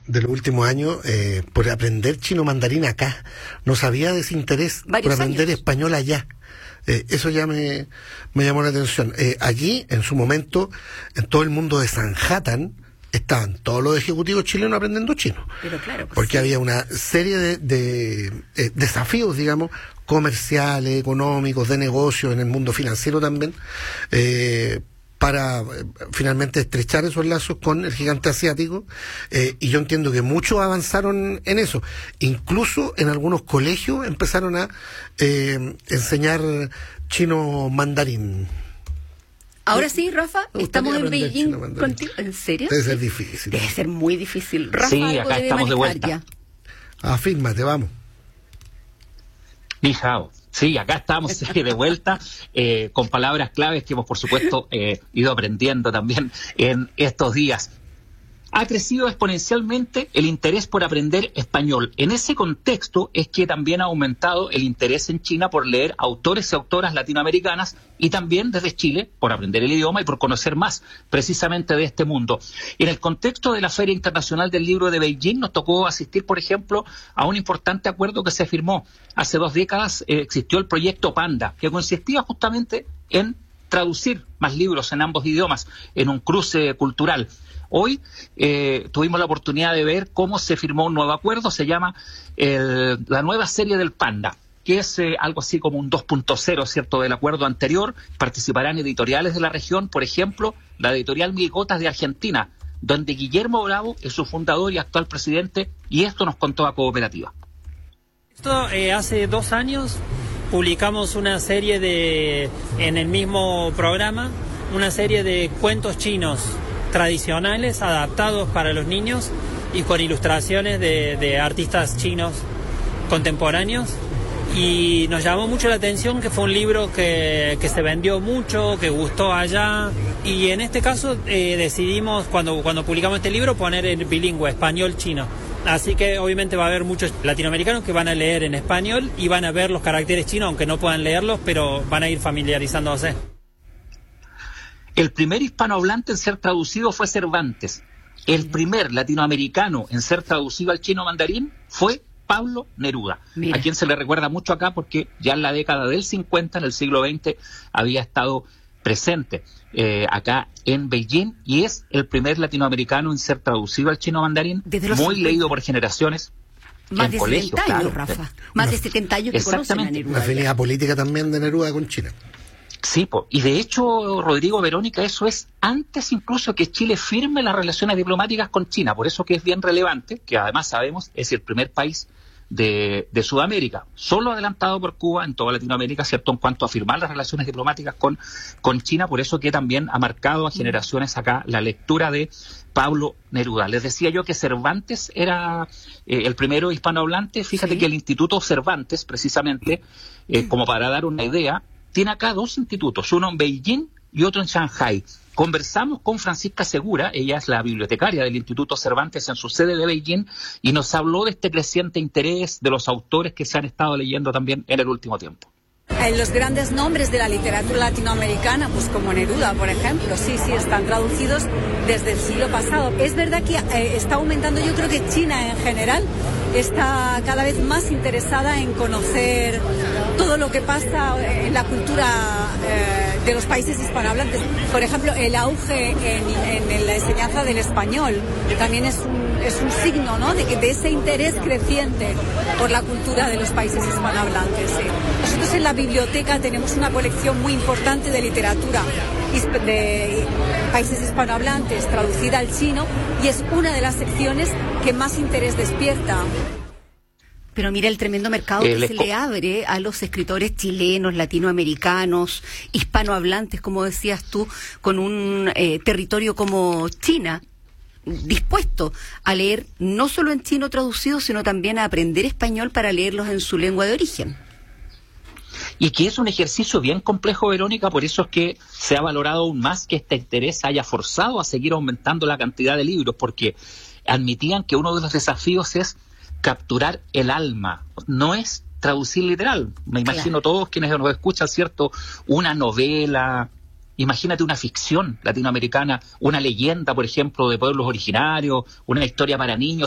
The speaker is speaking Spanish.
de los últimos años por aprender chino mandarín acá. No sabía de ese interés por aprender español allá. Eso ya me llamó la atención. Allí, en su momento, en todo el mundo de Sanhattan, estaban todos los ejecutivos chilenos aprendiendo chino. Pero claro, pues porque sí, había una serie de desafíos, digamos, comerciales, económicos, de negocios, en el mundo financiero también, para finalmente estrechar esos lazos con el gigante asiático, y yo entiendo que muchos avanzaron en eso. Incluso en algunos colegios empezaron a enseñar chino mandarín. Ahora sí, Rafa, estamos en Beijing contigo. ¿En serio? Debe ser difícil. Debe ser muy difícil. Rafa, sí, algo acá debe estamos de manejar vuelta. ya. Afírmate, vamos. Ni hao. Sí, acá estamos de vuelta con palabras claves que hemos, por supuesto, ido aprendiendo también en estos días. Ha crecido exponencialmente el interés por aprender español. En ese contexto es que también ha aumentado el interés en China por leer autores y autoras latinoamericanas y también desde Chile por aprender el idioma y por conocer más precisamente de este mundo. En el contexto de la Feria Internacional del Libro de Beijing nos tocó asistir, por ejemplo, a un importante acuerdo que se firmó. Hace 2 décadas existió el proyecto Panda, que consistía justamente en traducir más libros en ambos idiomas, en un cruce cultural. Hoy tuvimos la oportunidad de ver cómo se firmó un nuevo acuerdo, se llama la nueva serie del Panda, que es algo así como un 2.0, ¿cierto?, del acuerdo anterior. Participarán editoriales de la región, por ejemplo, la editorial Mil Gotas de Argentina, donde Guillermo Bravo es su fundador y actual presidente, y esto nos contó a Cooperativa. Esto hace 2 años publicamos una serie en el mismo programa, una serie de cuentos chinos tradicionales adaptados para los niños y con ilustraciones de artistas chinos contemporáneos, y nos llamó mucho la atención que fue un libro que se vendió mucho, que gustó allá, y en este caso decidimos cuando publicamos este libro poner en bilingüe español-chino. Así que obviamente va a haber muchos latinoamericanos que van a leer en español y van a ver los caracteres chinos, aunque no puedan leerlos, pero van a ir familiarizándose. El primer hispanohablante en ser traducido fue Cervantes. El primer latinoamericano en ser traducido al chino mandarín fue Pablo Neruda, Mira, a quien se le recuerda mucho acá porque ya en la década del 50, en el siglo XX, había estado presente acá en Beijing y es el primer latinoamericano en ser traducido al chino mandarín, desde los muy 50. leído por generaciones. Más en de colegios, 70 años, claro. Rafa. Más de 70 años que conocen a Exactamente. Neruda. La afinidad política también de Neruda con China. Sí, y de hecho, Rodrigo, Verónica, eso es antes incluso que Chile firme las relaciones diplomáticas con China, por eso que es bien relevante, que además sabemos es el primer país de Sudamérica, solo adelantado por Cuba en toda Latinoamérica, ¿cierto?, en cuanto a firmar las relaciones diplomáticas con China, por eso que también ha marcado a generaciones acá la lectura de Pablo Neruda. Les decía yo que Cervantes era el primero hispanohablante. Fíjate que el Instituto Cervantes, precisamente, como para dar una idea, tiene acá 2 institutos, uno en Beijing y otro en Shanghái. Conversamos con Francisca Segura, ella es la bibliotecaria del Instituto Cervantes en su sede de Beijing, y nos habló de este creciente interés de los autores que se han estado leyendo también en el último tiempo. Los grandes nombres de la literatura latinoamericana, pues como Neruda, por ejemplo, sí, están traducidos desde el siglo pasado. Es verdad que está aumentando, yo creo que China en general está cada vez más interesada en conocer todo lo que pasa en la cultura de los países hispanohablantes. Por ejemplo, el auge en la enseñanza del español también es un signo, ¿no?, de ese interés creciente por la cultura de los países hispanohablantes. Sí. Nosotros en la biblioteca tenemos una colección muy importante de literatura de países hispanohablantes traducida al chino, y es una de las secciones que más interés despierta. Pero mira el tremendo mercado que se le abre a los escritores chilenos, latinoamericanos, hispanohablantes, como decías tú, con un territorio como China, dispuesto a leer no solo en chino traducido, sino también a aprender español para leerlos en su lengua de origen. Y que es un ejercicio bien complejo, Verónica, por eso es que se ha valorado aún más que este interés haya forzado a seguir aumentando la cantidad de libros, porque admitían que uno de los desafíos es capturar el alma, no es traducir literal. Me imagino todos quienes nos escuchan, ¿cierto?, una novela, imagínate una ficción latinoamericana, una leyenda, por ejemplo, de pueblos originarios, una historia para niños,